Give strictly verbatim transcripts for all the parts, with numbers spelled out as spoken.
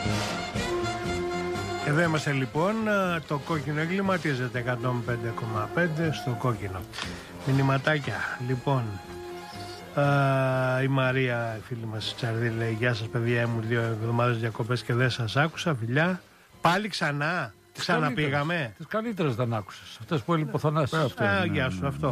Εδώ είμαστε λοιπόν, το κόκκινο εγκληματίζεται εκατόν πέντε κόμμα πέντε στο κόκκινο. Μηνυματάκια, λοιπόν, α, η Μαρία, η φίλη μας Τσαρδί, λέει: γεια σας παιδιά, ήμουν δύο εβδομάδες διακοπές και δεν σας άκουσα, φιλιά. Πάλι ξανά, τις ξαναπήγαμε. Τις καλύτερες δεν άκουσες, αυτές που ελιποθανάσεις. Α, γεια σου, αυτό.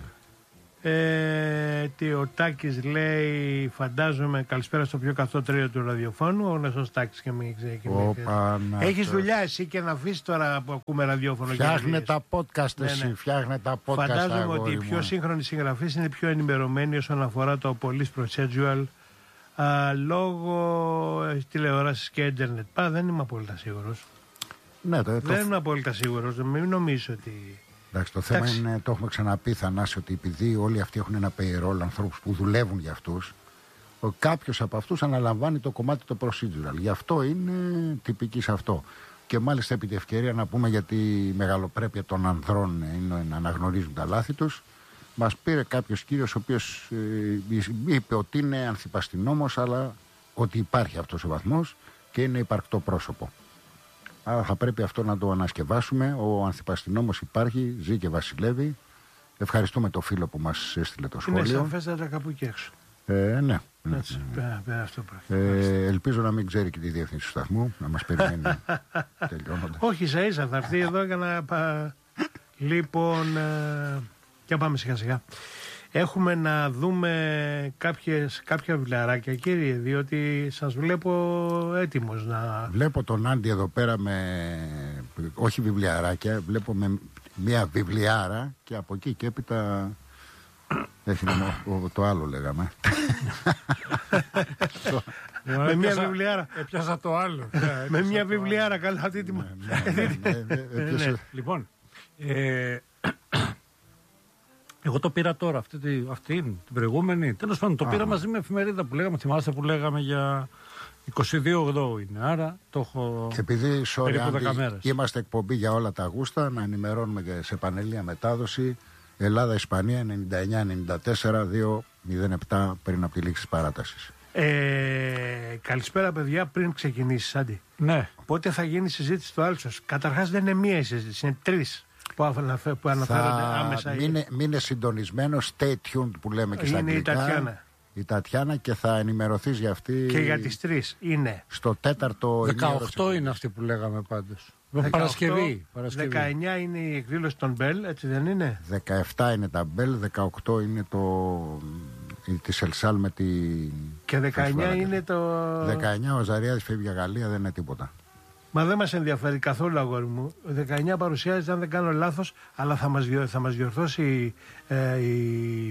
Ε, τι ο Τάκης λέει, φαντάζομαι, καλησπέρα στο πιο καθό τρίο του ραδιοφώνου. Ο γνωστός Τάκης και μην ξέρει. Έχεις δουλειά εσύ και να αφήσεις τώρα που ακούμε ραδιόφωνο. Φτιάχνε τα podcast ναι, εσύ, ναι. φτιάχνε τα podcast. Φαντάζομαι ότι οι πιο σύγχρονοι συγγραφείς είναι πιο ενημερωμένοι όσον αφορά το police procedural α, λόγω τηλεόρασης και ίντερνετ. Πά, δεν είμαι απόλυτα σίγουρος. Ναι, το, δεν το... είμαι απόλυτα σίγουρος, μην νομίζω ότι... Εντάξει, το θέμα Εντάξει. είναι, το έχουμε ξαναπεί, Θανάση, ότι επειδή όλοι αυτοί έχουν ένα payroll, ανθρώπους που δουλεύουν για αυτούς, κάποιος από αυτούς αναλαμβάνει το κομμάτι το procedural. Γι' αυτό είναι τυπική σε αυτό. Και μάλιστα επί τη ευκαιρία να πούμε, γιατί η μεγαλοπρέπεια των ανδρών είναι να αναγνωρίζουν τα λάθη τους, μας πήρε κάποιος κύριος ο οποίος ε, είπε ότι είναι ανθιπαστηνόμος, αλλά ότι υπάρχει αυτός ο βαθμός και είναι υπαρκτό πρόσωπο. Άρα θα πρέπει αυτό να το ανασκευάσουμε. Ο ανθιπαστηνόμος υπάρχει, ζει και βασιλεύει. Ευχαριστούμε το φίλο που μας έστειλε το σχόλιο. Είναι σαφέστατα κάπου εκεί έξω. Ε, ναι. Έτσι, πέρα, πέρα αυτό ε, ελπίζω να μην ξέρει και τη διεύθυνση του σταθμού, να μας περιμένει τελειώνοντας. Όχι, ίσα ίσα θα έρθει εδώ για να... Πα... Λοιπόν, ε, και πάμε σιγά σιγά. Έχουμε να δούμε κάποιες, κάποια βιβλιαράκια, κύριε, διότι σας βλέπω έτοιμος να... Βλέπω τον Άντι εδώ πέρα με, όχι βιβλιαράκια, βλέπω με μια βιβλιάρα και από εκεί και έπειτα... Έχει το άλλο λέγαμε. Με μια βιβλιάρα. Έπιασα το άλλο. Με μια βιβλιάρα, καλά έτοιμα. Λοιπόν, εγώ το πήρα τώρα, αυτή, αυτή την προηγούμενη. Τέλος πάντων, το πήρα μαζί με εφημερίδα που λέγαμε. Θυμάστε που λέγαμε για είκοσι δύο οκτώ είναι. Άρα το έχω. Και επειδή περίπου δέκα μέρες. Είμαστε εκπομπή για όλα τα γούστα, να ενημερώνουμε και σε πανελλήνια μετάδοση. Ελλάδα-Ισπανία ενενήντα εννιά ενενήντα τέσσερα δύο μηδέν επτά πριν από τη λήξη της παράτασης. Ε, καλησπέρα παιδιά, πριν ξεκινήσεις, Άντι. Ναι. Πότε θα γίνει η συζήτηση στο Άλσος? Καταρχάς δεν είναι μία η συζήτηση, είναι τρεις που, αναφέ, που αναφέρονται θα άμεσα. Μείνε, μείνε συντονισμένο, stay tuned που λέμε και στα είναι αγγλικά. Είναι η Τατιάνα. Η Τατιάνα και θα ενημερωθείς για αυτή. Και για τις τρεις είναι. Στο τέταρτο. δεκαοκτώ είναι αυτή που λέγαμε πάντως. Παρασκευή, Παρασκευή. δεκαεννιά είναι η εκδήλωση των Μπέλ, έτσι δεν είναι? δεκαεπτά είναι τα Μπέλ, δεκαοκτώ είναι το τη Σελσάλ με τη. Και δεκαεννιά είναι το. δεκαεννιά ο Ζαριάδης φεύγει για Γαλλία, δεν είναι τίποτα. Μα δεν μας ενδιαφέρει καθόλου, αγόρι μου. δεκαεννιά παρουσιάζεται, αν δεν κάνω λάθος, αλλά θα μας, θα μας διορθώσει ε, η,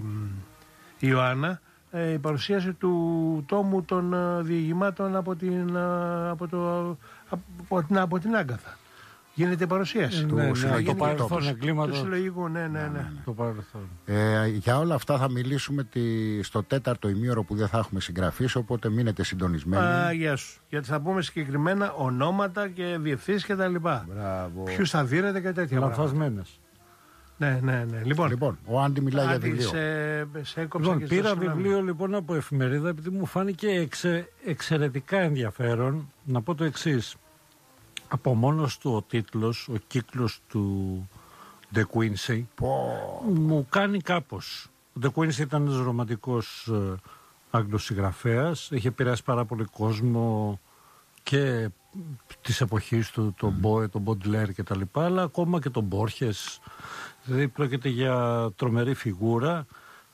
η Ιωάννα. Η παρουσίαση του τόμου των διηγημάτων από την, από το, από την, από την Άγκαθα. Γίνεται παρουσίαση. Ναι, του ναι, το παρελθόν εγκλήματος. Του συλλογικού, ναι, ναι, ναι. ναι. Το παρελθόν. Ε, για όλα αυτά θα μιλήσουμε τη, στο τέταρτο ημίωρο που δεν θα έχουμε συγγραφείς, οπότε μείνετε συντονισμένοι. Α, γεια σου. Γιατί θα πούμε συγκεκριμένα ονόματα και διευθύνσεις και τα λοιπά. Ποιους θα δίνετε και τέτοια λανθασμένες. Ναι, ναι, ναι. Λοιπόν, λοιπόν ο Άντι μιλάει για βιβλίο. Σε, σε λοιπόν, και πήρα βιβλίο λοιπόν από εφημερίδα επειδή μου φάνηκε εξε, εξαιρετικά ενδιαφέρον. Να πω το εξής. Από μόνος του ο τίτλος, ο κύκλος του De Quincy oh. μου κάνει κάπως. Ο De Quincy ήταν ένας ρομαντικός ε, Άγγλος συγγραφέας. Είχε επηρεάσει πάρα πολύ κόσμο και της εποχής του, τον Μπόε, τον Μποντλέρ και τα λοιπά, αλλά ακόμα και τον Μπόρχες. Δηλαδή πρόκειται για τρομερή φιγούρα.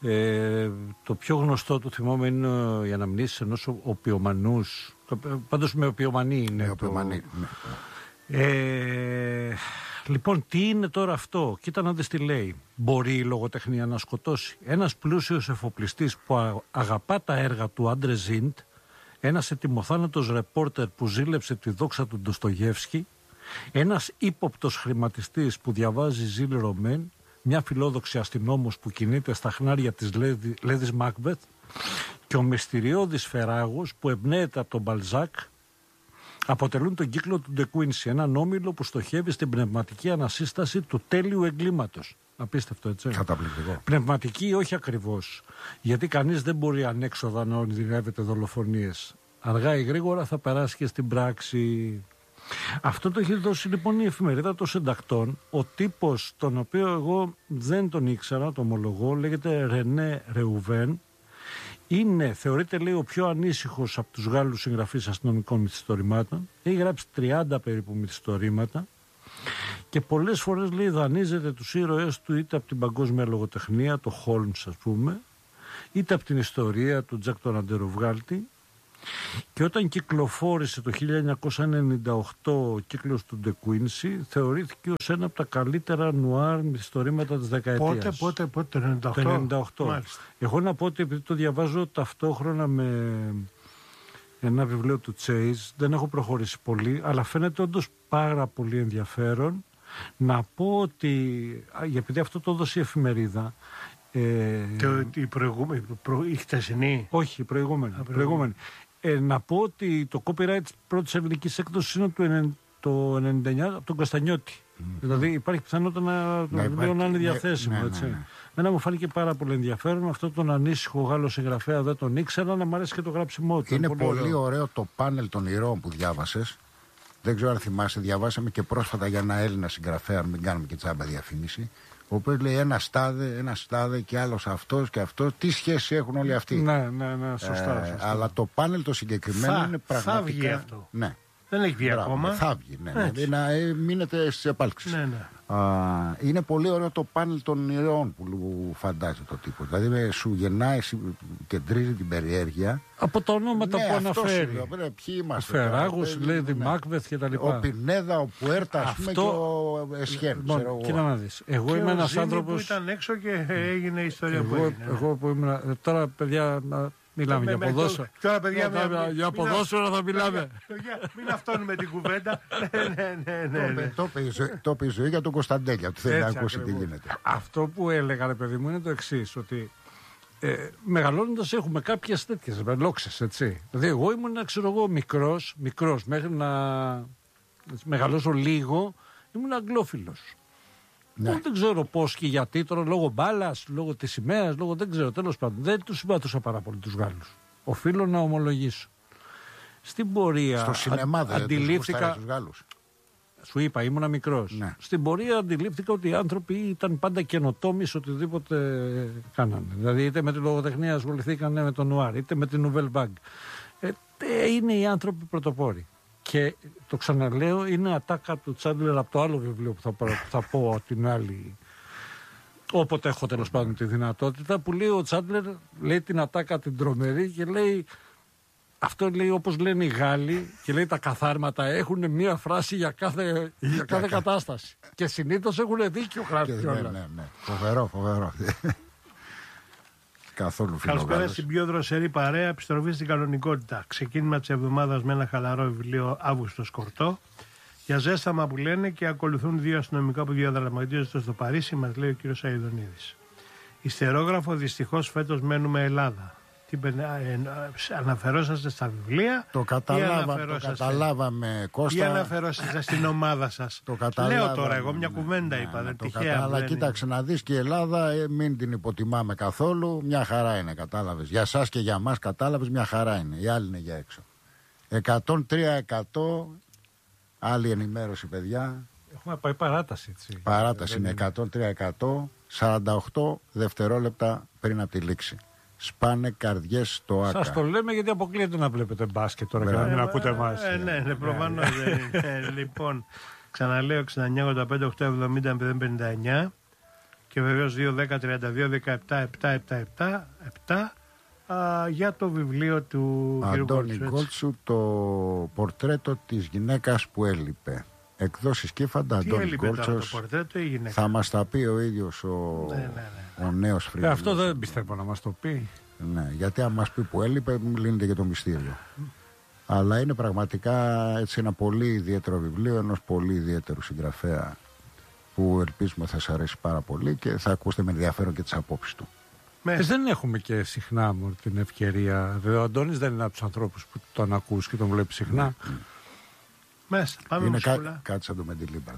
Ε, το πιο γνωστό του θυμόμαι είναι οι αναμνήσεις ενός οπιομανούς. Πάντως με οπιομανή είναι. Με οπιομανή, το... ναι. Ε, λοιπόν, τι είναι τώρα αυτό? Κοίτα να δεις τι λέει. Μπορεί η λογοτεχνία να σκοτώσει? Ένας πλούσιος εφοπλιστής που αγαπά τα έργα του Άντρε Ζίντ, ένας ετοιμοθάνατος ρεπόρτερ που ζήλεψε τη δόξα του Ντοστογεύσκη, ένας ύποπτος χρηματιστής που διαβάζει Ζιλ Ρομέν, μια φιλόδοξη αστυνόμος που κινείται στα χνάρια της Λέδης Μάκμπεθ και ο μυστηριώδης φεράγος που εμπνέεται από τον Μπαλζάκ αποτελούν τον κύκλο του De Quincy, έναν όμιλο που στοχεύει στην πνευματική ανασύσταση του τέλειου εγκλήματος. Απίστευτο, έτσι. Καταπληκτικό. Πνευματική όχι ακριβώς, γιατί κανείς δεν μπορεί ανέξοδα να ονειρεύεται δολοφονίες. αργά ή γρήγορα θα περάσει και στην πράξη. Αυτό το έχει δώσει λοιπόν η εφημερίδα των συντακτών. Ο τύπος, τον οποίο εγώ δεν τον ήξερα, το ομολογώ, λέγεται Ρενέ Ρεουβέν. Είναι, θεωρείται, λέει, ο πιο ανήσυχος από τους Γάλλους συγγραφείς αστυνομικών μυθιστορημάτων. Έχει γράψει τριάντα περίπου μυθιστορήματα και πολλές φορές, λέει, δανείζεται τους ήρωες του είτε από την παγκόσμια λογοτεχνία, το Χόλμς ας πούμε, είτε από την ιστορία του Τζακ τον Αντεροβγάλτη. Και όταν κυκλοφόρησε το χίλια εννιακόσια ενενήντα οκτώ ο κύκλος του Ντε Κουίνσι, θεωρήθηκε ως ένα από τα καλύτερα νουάρ μυθιστορήματα της δεκαετίας. Πότε, πότε, πότε, το ενενήντα οκτώ. Το ενενήντα οκτώ. Μάλιστα. Εγώ να πω ότι επειδή το διαβάζω ταυτόχρονα με ένα βιβλίο του Chase, δεν έχω προχωρήσει πολύ, αλλά φαίνεται όντως πάρα πολύ ενδιαφέρον. Να πω ότι, επειδή αυτό το έδωσε η εφημερίδα, ε, το, η προηγούμενη, προ, η χτεσινή. Όχι, η προηγούμενη. Α, προηγούμενη. Ε, να πω ότι το copyright της πρώτης ελληνικής έκδοσης είναι το ενενήντα εννιά από τον Καστανιώτη. Mm. Δηλαδή υπάρχει πιθανότητα να το βιβλίο να είναι διαθέσιμο. Ναι, έτσι. Ναι, ναι. Μένα μου φάνηκε πάρα πολύ ενδιαφέρον. Αυτό τον ανήσυχο Γάλλο συγγραφέα δεν τον ήξερα, να μου αρέσει και το γράψιμό του. Είναι πολύ, πολύ ωραίο. ωραίο το πάνελ των ηρώων που διάβασες. Δεν ξέρω αν θυμάσαι, διαβάσαμε και πρόσφατα για ένα Έλληνα συγγραφέα, μην κάνουμε και τσάμπα διαφήμιση. Ο οποίος λέει ένα στάδε, ένα στάδε και άλλος αυτός και αυτός. Τι σχέση έχουν όλοι αυτοί. Ναι, ναι, ναι, σωστά. Ε, σωστά. Αλλά το πάνελ το συγκεκριμένο θα, είναι πραγματικά. Θα βγει αυτό. Ναι. Δεν έχει βγει Μπράβο, ακόμα. Θα βγει, ναι. ναι. Να ε, μείνετε στις επάλξεις. Ναι, ναι. Α, είναι πολύ ωραίο το πάνελ των ηρώων που φαντάζει το τύπο. Δηλαδή σου γεννάει, κεντρίζει την περιέργεια. Από τα ονόματα ναι, που αναφέρει. Είναι, ποιοι είμαστε. Ο Φεράγος, Λέιδη Μάκβεθ και τα λοιπά. Ο Πινέδα, ο Πουέρτα, ας πούμε, και ο Εσχέν. Λοιπόν, κοίτα να δεις. Εγώ και είμαι ένας Ζήνη άνθρωπος. Που ήταν έξω και έγινε η ιστορία εγώ, που έγινε. Εγώ που ήμουν. Τώρα, παιδιά, μιλάμε για ποδόσφαιρο. Τώρα, παιδιά, για ποδόσφαιρο θα μιλάμε. Μην αυτόνουμε την κουβέντα. Ναι, ναι, ναι. Το πει η ζωή για τον Κωνσταντέλια. Του θέλει να ακούσει τι γίνεται. Αυτό που έλεγα, ρε παιδί μου, είναι το εξής, ότι Ε, μεγαλώνοντας έχουμε κάποιες τέτοιες λόξες, έτσι. Δηλαδή εγώ ήμουν, ξέρω εγώ, μικρός, μικρός, μέχρι να μεγαλώσω λίγο, ήμουν αγγλόφιλος. Ναι. Δεν ξέρω πώς και γιατί, τώρα λόγω μπάλας, λόγω της σημαίας, λόγω δεν ξέρω, τέλος πάντων. Δεν τους συμπαθούσα πάρα πολύ τους Γάλλους. Οφείλω να ομολογήσω. Στην πορεία στο σινεμά δεν αντιλήφθηκα... τους Γάλλους. Σου είπα, ήμουνα μικρός. Ναι. Στην πορεία αντιλήφθηκα ότι οι άνθρωποι ήταν πάντα καινοτόμοι σε οτιδήποτε κάνανε. Δηλαδή, είτε με τη λογοτεχνία ασχοληθήκαν με τον Νουάρ, είτε με την Nouvelle Vague. Ε, είναι οι άνθρωποι πρωτοπόροι. Και το ξαναλέω, είναι ατάκα του Τσάντλερ από το άλλο βιβλίο που θα, που θα πω την άλλη. Όποτε έχω τέλος πάντων τη δυνατότητα, που λέει ο Τσάντλερ, λέει την ατάκα την τρομερή και λέει. Αυτό λέει όπως λένε οι Γάλλοι και λέει τα καθάρματα έχουν μία φράση για κάθε, για κάθε κατάσταση. Και συνήθως έχουν δίκιο γράφει κιόλας. Ναι, ναι, ναι. Φοβερό, φοβερό. Καθόλου φιλογάλος. Καλησπέρα στην πιο δροσερή παρέα, επιστροφή στην κανονικότητα. Ξεκίνημα της εβδομάδας με ένα χαλαρό βιβλίο Αύγουστο Σκορτό. Για ζέσταμα που λένε και ακολουθούν δύο αστυνομικά που διαδραματίζονται στο Παρίσι, μας λέει ο κ. Αηδονίδης. Ιστερόγραφο, δυστυχώς φέτος μένουμε Ελλάδα. Αναφερόσαστε στα βιβλία. Το, καταλάβα, το καταλάβαμε, Κώστα. Ή αναφερόσαστε στην ομάδα σας. Το καταλάβα, Λέω τώρα, εγώ μια κουβέντα ναι, είπα. Ναι, δεν το τυχαία. Αλλά κοίταξε να δεις και η Ελλάδα, ε, μην την υποτιμάμε καθόλου. Μια χαρά είναι, κατάλαβες. Για σας και για μας, κατάλαβες, μια χαρά είναι. Οι άλλοι είναι για έξω. εκατόν τρία εκατό άλλη ενημέρωση, παιδιά. Έχουμε πάει παράταση, έτσι. Παράταση είναι εκατόν τρία εκατό σαράντα οκτώ δευτερόλεπτα πριν από τη λήξη. Σπάνε καρδιές στο ΆΚΑ. Σας το λέμε γιατί αποκλείεται να βλέπετε μπάσκετ τώρα και να μην ακούτε εμάς. Ε, ναι, ναι, προφανώς δεν είναι. Λοιπόν, ξαναλέω εξήντα εννιά ογδόντα πέντε οκτακόσια εβδομήντα μηδέν πενήντα εννιά και βεβαίως δύο δέκα τριάντα δύο δεκαεπτά επτακόσια εβδομήντα επτά για το βιβλίο του κ. Αντώνη Γκόλτσου, το πορτρέτο της γυναίκας που έλειπε. Εκδόσεις Κύφαντα, Αντώνης Γκόλτσος. Θα μας τα πει ο ίδιος ο, ναι, ναι, ναι. ο νέος Φρύδης. Ε, αυτό δεν πιστεύω να μας το πει. Ναι, γιατί αν μας πει που έλειπε, λύνεται και το μυστήριο. Mm. Αλλά είναι πραγματικά έτσι ένα πολύ ιδιαίτερο βιβλίο ενός πολύ ιδιαίτερου συγγραφέα που ελπίζουμε θα σας αρέσει πάρα πολύ και θα ακούσετε με ενδιαφέρον και τις απόψεις του. Ε, δεν έχουμε και συχνά μόνο την ευκαιρία. Βέβαια, ο Αντώνης δεν είναι από τους ανθρώπους που τον ακούς και τον βλέπεις συχνά. Mm. Μέσα, πάμε είναι κά, κάτι σαν το Μεντιλίμπαρντ.